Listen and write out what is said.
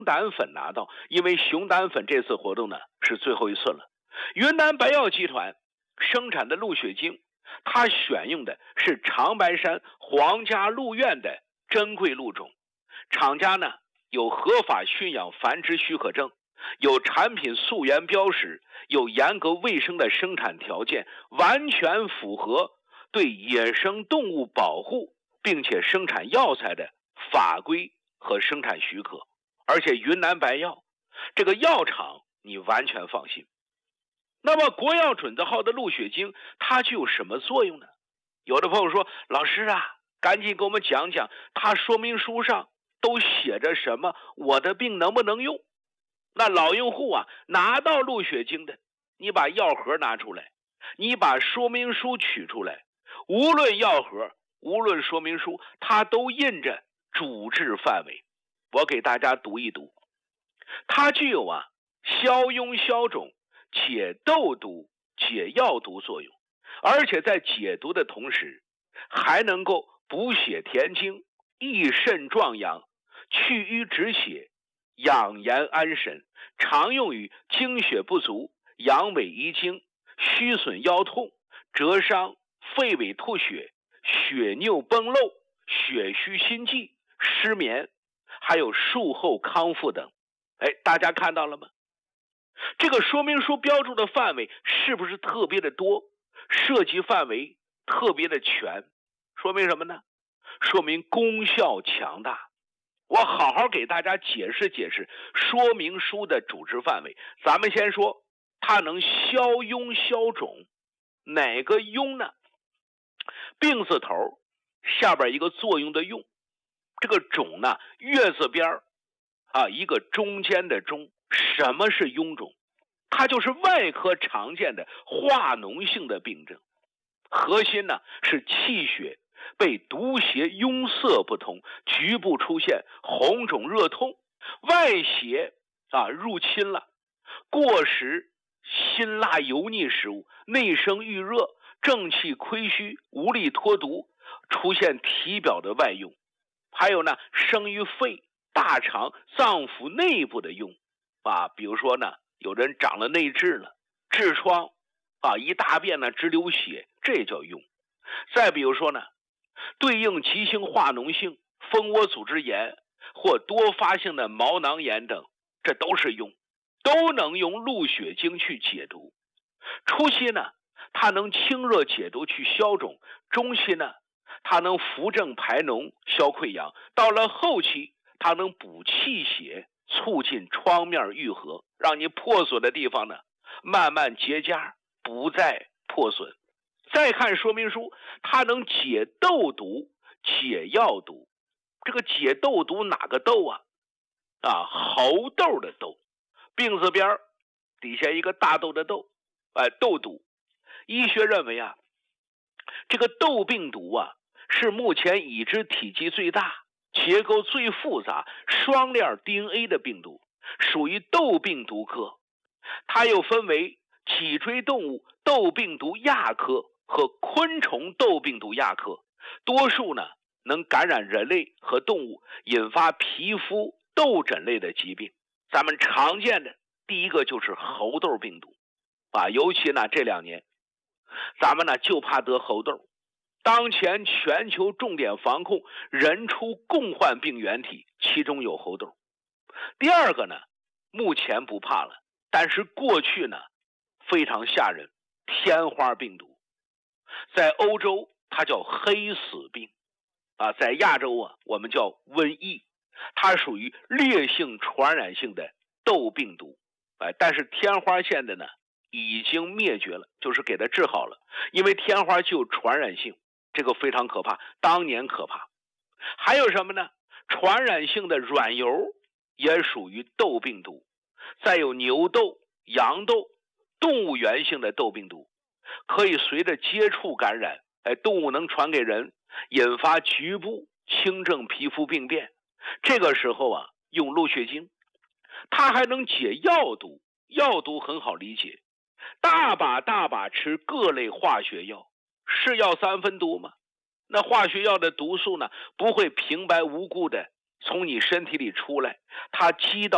胆粉拿到，因为熊胆粉这次活动呢是最后一次了。云南白药集团生产的鹿血精，它选用的是长白山皇家鹿苑的珍贵鹿种，厂家呢有合法驯养繁殖许可证，有产品溯源标识，有严格卫生的生产条件，完全符合对野生动物保护并且生产药材的法规和生产许可。而且云南白药这个药厂你完全放心。那么国药准字号的鹿血精它具有什么作用呢？有的朋友说，老师啊，赶紧给我们讲讲它说明书上都写着什么，我的病能不能用？那老用户啊，拿到鹿血精的，你把药盒拿出来，你把说明书取出来，无论药盒无论说明书，它都印着主治范围。我给大家读一读，它具有消痈消肿、解痘毒、解药毒作用，而且在解毒的同时还能够补血填精、益肾壮阳、去瘀止血、养颜安神，常用于精血不足、阳痿遗精、虚损腰痛、折伤、肺痿吐血、血尿崩漏、血虚心悸、失眠，还有术后康复等。大家看到了吗？这个说明书标注的范围是不是特别的多，涉及范围特别的全？说明什么呢？说明功效强大。我好好给大家解释解释说明书的主治范围。咱们先说它能消痈消肿，哪个痈呢？病字头下边一个作用的用，这个肿呢，月字边一个中间的中。什么是臃肿？它就是外科常见的化脓性的病症，核心呢是气血被毒邪壅塞不通，局部出现红肿热痛，外邪入侵了，过食辛辣油腻食物，内生郁热，正气亏虚，无力脱毒，出现体表的外用。还有呢，生于肺、大肠、脏腑内部的用比如说呢，有人长了内痔了，痔疮一大便呢直流血，这叫用。再比如说呢，对应急性化脓性蜂窝组织炎或多发性的毛囊炎等，这都是用，都能用鹿血精去解毒。初期呢，它能清热解毒去消肿，中期呢，它能扶正排脓消溃疡，到了后期它能补气血，促进创面愈合，让你破损的地方呢慢慢结痂，不再破损。再看说明书，它能解痘毒、解药毒。这个解痘毒哪个痘猴痘的痘，病字边底下一个大豆的豆，痘毒。医学认为这个痘病毒是目前已知体积最大、结构最复杂、双链 DNA 的病毒，属于痘病毒科。它又分为脊椎动物痘病毒亚科和昆虫痘病毒亚科，多数呢能感染人类和动物，引发皮肤痘疹类的疾病。咱们常见的第一个就是猴痘病毒尤其呢这2年咱们呢就怕得猴痘。当前全球重点防控人畜共患病原体，其中有猴痘。第二个呢，目前不怕了，但是过去呢非常吓人，天花病毒。在欧洲它叫黑死病在亚洲我们叫瘟疫。它属于烈性传染性的痘病毒但是天花现在呢已经灭绝了，就是给它治好了，因为天花具有传染性，这个非常可怕，当年可怕。还有什么呢？传染性的软疣也属于痘病毒。再有牛痘、羊痘，动物源性的痘病毒，可以随着接触感染，动物能传给人，引发局部轻症皮肤病变。这个时候用鹿血精，它还能解药毒。药毒很好理解，大把吃各类化学药，是药三分毒吗？那化学药的毒素呢，不会平白无故的从你身体里出来，它积到